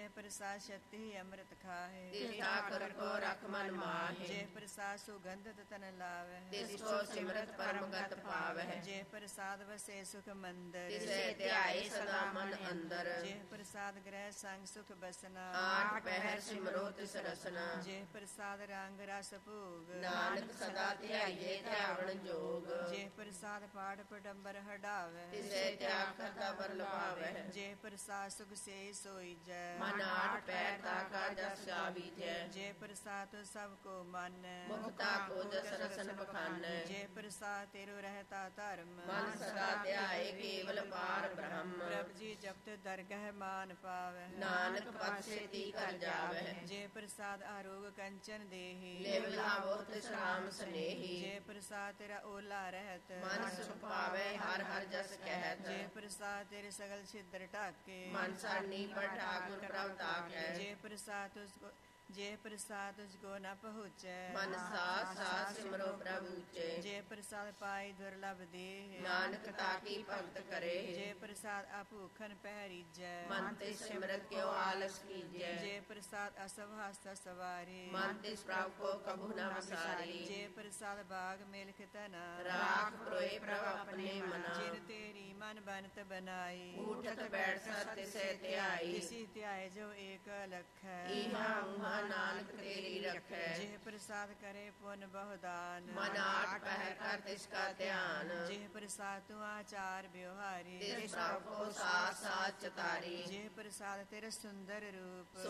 ਜੇ ਪ੍ਰਸਾਦ ਸ਼ਕਤੀ ਅੰਮ੍ਰਿਤ ਖਾਹੇ, ਤਿਸ ਠਾਕੁਰ ਕੋ ਰਖ ਮਨ ਮਾਹੇ। ਜੇ ਪ੍ਰਸਾਦ ਸੁਗੰਧਿਤ ਤਨ ਲਾਵਹਿ, ਤਿਸ ਕੋ ਸਿਮਰਤ ਪਰਮਗਤ ਪਾਵਹਿ। ਜੇ ਪ੍ਰਸਾਦ ਵਸੇ ਸੁਖ ਮੰਦਰ, ਤਿਸੈ ਧਿਆਏ ਸਦਾ ਮਨ ਅੰਦਰ। ਜੇ ਪ੍ਰਸਾਦ ਗ੍ਰਹਿ ਸੰਗ ਸੁਖ ਬਸਨਾ, ਆਠ ਪਹਿਰ ਸਿਮਰੋ ਤਿਸ ਰਸਨਾ। ਜੇ ਪ੍ਰਸਾਦ ਰੰਗ ਰਸ ਭੋਗ, ਨਾਨਕ ਸਦਾ ਧਿਆਈਏ ਧਿਆਵਣ ਜੋਗ। ਜੇ ਪ੍ਰਸਾਦ ਪਾਠ ਪਟੰਬਰ ਹਟਾਵੈ, ਤਿਸੈ ਧਿਆਨ ਕਰਤਾ ਬਰ ਲਵਾਵਹਿ। ਜੇ ਪ੍ਰਸਾਦ ਸੁਖ ਸੇ ਸੋਈਜੈ, ਮਨ ਆਠ ਪੈਰ ਤਾਕਾ ਜਸ ਗਾਵੀਜੈ। ਜੇ ਪ੍ਰਸਾਦ ਸਭ ਕੋ ਮਾਨੈ, ਮੁਕਤਾ ਕੋ ਜਸ ਰਸਨ ਬਖਾਨੈ। ਜੇ ਪ੍ਰਸਾਦ ਤੇਰੋ ਰਹਤਾ ਧਰਮ, ਮਨ ਸਦਾ ਧਿਆਏ ਕੇਵਲ ਪਾਰ ਬ੍ਰਹਮ। ਪ੍ਰਭ ਜੀ ਜਪਤ ਦਰਗਹਿ ਮਾਨ ਪਾਵੈ, ਨਾਨਕ ਪਛੇਤੀ ਕਰ ਜਾਵਹਿ। ਜੇ ਪ੍ਰਸਾਦ ਆਰੋਗ ਕੰਚਨ ਦੇਹੀ, ਲਿਵ ਲਾਵੋ ਤਿਸ ਰਾਮ ਸਨੇਹੀ। ਜੇ ਪ੍ਰਸਾਦ ਤੇਰਾ ਓਲਾ ਰਹਿਤ, ਮਨ ਸੁਖ ਪਾਵੇ ਹਰ ਹਰ ਜਸ ਕਹਿਤ। ਜੇ ਪ੍ਰਸਾਦ ਤੇਰੇ ਸਗਲ ਛਿਦਰ ਢਾਕੇ, ਮਨ ਸਰਨੀ ਪਰ ਠਾकुर ਪ੍ਰਭ ਤਾਕੈ। ਜੇ ਪ੍ਰਸਾਦ ਤੁਝਕੋ ਜੇ ਪ੍ਰਸਾਦ ਤੁਝਕੋ ਨ ਪਹੁੰਚੈ, ਮਨ ਸਾਥ ਸਾਥ ਸਿਮਰੋ ਪ੍ਰਭੂ ਉਚੇ। ਜੇ ਪ੍ਰਸਾਦ ਪਾਈ ਦੁਰਲਭ ਦੇਹ, ਨਾਨਕ ਤਾਕੀ ਭਗਤ ਕਰੇ। ਜੇ ਪ੍ਰਸਾਦ ਅਭੂਖਨ ਪਹਿਰੀਜੈ, ਮਨ ਤੇ ਸਿਮਰਤ ਕਿਉ ਆਲਸ ਕੀਜੈ। ਜੇ ਪ੍ਰਸਾਦ ਅਸਭ ਹਸਤ ਸਵਾਰੇ, ਮਨ ਤਿਸ ਪ੍ਰਭ ਕੋ ਕਬੂ ਨ ਵਿਸਾਰੀ। ਜੇ ਪ੍ਰਸਾਦ ਬਾਗ ਮਿਲਖ ਤਨਾ, ਰਾਖ ਪ੍ਰੋਏ ਪ੍ਰਭ ਆਪਣੇ ਮਨਾ। ਜਿਨ ਤੇਰੀ ਮਨ ਬਨਤ ਬਨਾਈ, ਊਠਤ ਬੈਠਤ ਤਿਸੈ ਧਿਆਈ। ਤਿਸੀ ਧਿਆਏ ਜੋ ਏਕ ਲਖ ਹੈ, ਈਹਾ ਊਹਾ ਨਾਨਕ ਤੇਰੀ ਰਖੈ। ਜੇ ਪ੍ਰਸਾਦ ਕਰੇ ਪੁਨ ਬਹੁਦਾਨ, ਮਨ ਆਠ ਪਹਿਰ ਕਰ ਤਿਸ ਕਾ ਧਿਆਨ। ਜੇ ਪ੍ਰਸਾਦ ਤੂੰ ਆਚਾਰ ਵਿਵਹਾਰੀ, ਤਿਸ ਪ੍ਰਭ ਕੋ ਸਾਥ ਸਾਥ ਚਤਾਰੀ। ਜੇ ਪ੍ਰਸਾਦ ਤੇਰੇ ਸੁੰਦਰ ਰੂਪ,